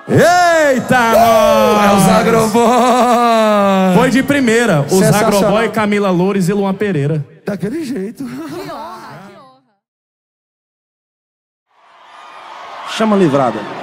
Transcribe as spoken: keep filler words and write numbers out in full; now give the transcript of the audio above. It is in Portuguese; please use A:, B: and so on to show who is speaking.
A: Eita, nós!
B: É os Agroboy!
A: Foi de primeira. Os Agroboy, Camila Loures e Luan Pereira.
B: Daquele jeito.
C: Que honra, que honra.
D: Chama a livrada.